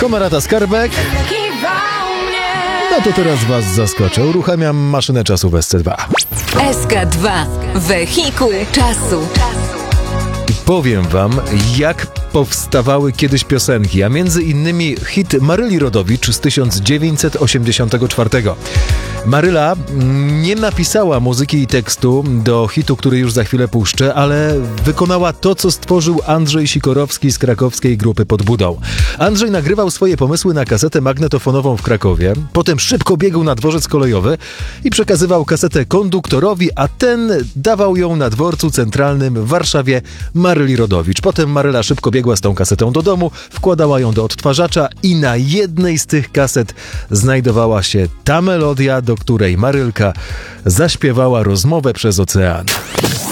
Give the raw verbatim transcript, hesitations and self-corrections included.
Homerata Skarbek. No to teraz was zaskoczę. Uruchamiam maszynę czasu w S C dwa. S K dwa. Wehikuł czasu. I powiem wam, jak powstawały kiedyś piosenki, a między innymi hit Maryli Rodowicz z tysiąc dziewięćset osiemdziesiątego czwartego. Maryla nie napisała muzyki i tekstu do hitu, który już za chwilę puszczę, ale wykonała to, co stworzył Andrzej Sikorowski z krakowskiej grupy Pod Budą. Andrzej nagrywał swoje pomysły na kasetę magnetofonową w Krakowie, potem szybko biegł na dworzec kolejowy i przekazywał kasetę konduktorowi, a ten dawał ją na dworcu centralnym w Warszawie Maryli Rodowicz. Potem Maryla szybko biegła z tą kasetą do domu, wkładała ją do odtwarzacza i na jednej z tych kaset znajdowała się ta melodia, do której Marylka zaśpiewała Rozmowę przez ocean.